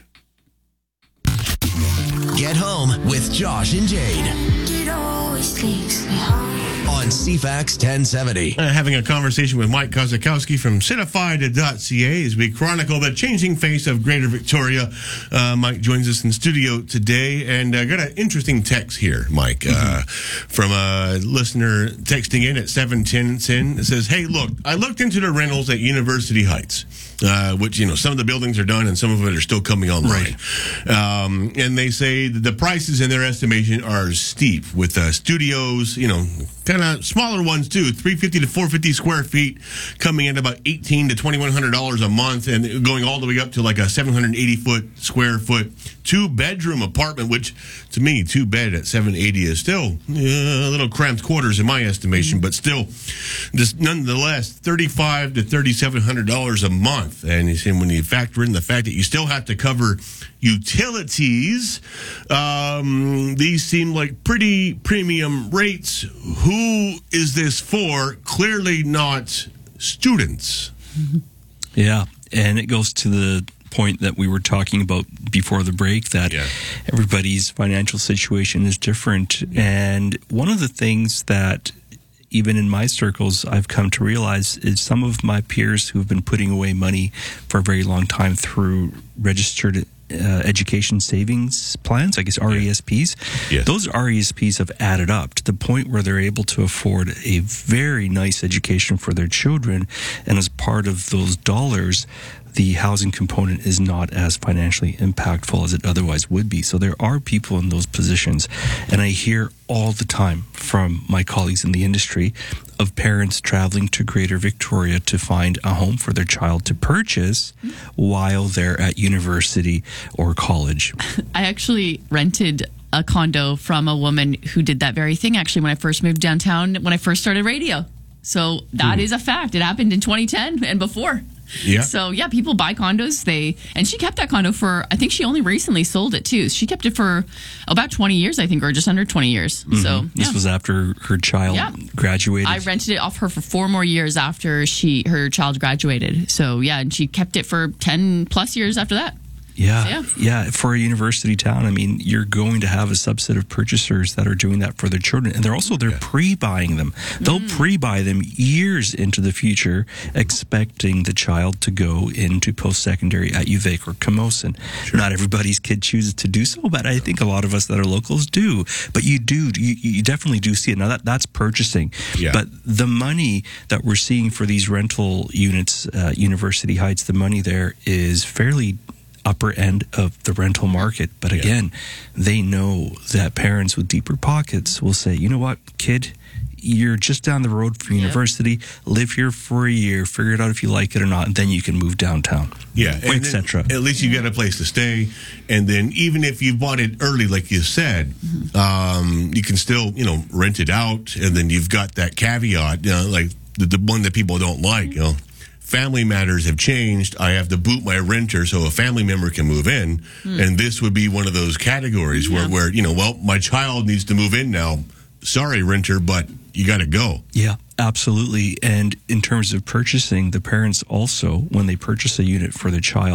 Get home with Josh and Jade. It always takes me home. On CFAX 1070. Having a conversation with Mike Kozakowski from Citified.ca as we chronicle the changing face of Greater Victoria. Mike joins us in studio today, and I got an interesting text here, Mike, from a listener texting in at 710. It says, hey, look, I looked into the rentals at University Heights, which, you know, some of the buildings are done and some of it are still coming online. Right. And they say the prices in their estimation are steep with studios, you know, kind of smaller ones too, 350 to 450 square feet, coming in about $1,800 to $2,100 a month, and going all the way up to like a 780 square foot 2-bedroom apartment, which to me, 2-bed at $780 is still a little cramped quarters in my estimation, but still, just nonetheless, $3,500 to $3,700 a month. And you see, when you factor in the fact that you still have to cover utilities, these seem like pretty premium rates. Who is this for? Clearly not students. Yeah, and it goes to the point that we were talking about before the break, that everybody's financial situation is different. And one of the things that even in my circles I've come to realize is some of my peers who've been putting away money for a very long time through registered education savings plans, I guess RESPs. Yes. Those RESPs have added up to the point where they're able to afford a very nice education for their children. And as part of those dollars, the housing component is not as financially impactful as it otherwise would be. So there are people in those positions. And I hear all the time from my colleagues in the industry of parents traveling to Greater Victoria to find a home for their child to purchase while they're at university or college. I actually rented a condo from a woman who did that very thing, actually, when I first moved downtown, when I first started radio. So that is a fact. It happened in 2010 and before. Yeah. So yeah, people buy condos. And she kept that condo for, I think she only recently sold it too. She kept it for about 20 years, I think, or just under 20 years. Mm-hmm. So this was after her child graduated. I rented it off her for 4 more years after her child graduated. So yeah, and she kept it for 10 plus years after that. Yeah. For a university town, I mean, you're going to have a subset of purchasers that are doing that for their children, and they're pre-buying them. They'll pre-buy them years into the future, expecting the child to go into post-secondary at UVic or Camosun. Sure. Not everybody's kid chooses to do so, but I think a lot of us that are locals do. But you definitely do see it. Now that's purchasing. Yeah. But the money that we're seeing for these rental units, University Heights, the money there is fairly upper end of the rental market. But again, they know that parents with deeper pockets will say, you know what, kid, you're just down the road from university, live here for a year, figure it out if you like it or not, and then you can move downtown. Yeah, etc. At least you got a place to stay. And then even if you bought it early, like you said, you can still, rent it out. And then you've got that caveat, like the one that people don't like, family matters have changed. I have to boot my renter so a family member can move in. And this would be one of those categories where my child needs to move in now. Sorry, renter, but you got to go. Yeah, absolutely. And in terms of purchasing, the parents also, when they purchase a unit for their child,